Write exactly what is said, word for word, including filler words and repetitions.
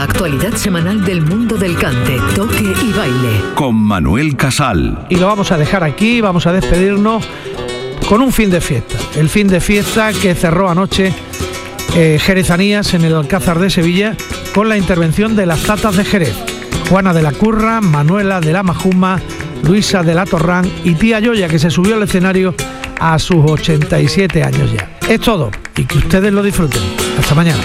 La actualidad semanal del mundo del cante, toque y baile. Con Manuel Casal. Y lo vamos a dejar aquí, vamos a despedirnos con un fin de fiesta. El fin de fiesta que cerró anoche eh, Jerezanías en el Alcázar de Sevilla con la intervención de las Tatas de Jerez. Juana de la Curra, Manuela de la Majuma, Luisa de la Torrán y tía Yoya, que se subió al escenario a sus ochenta y siete años ya. Es todo y que ustedes lo disfruten. Hasta mañana.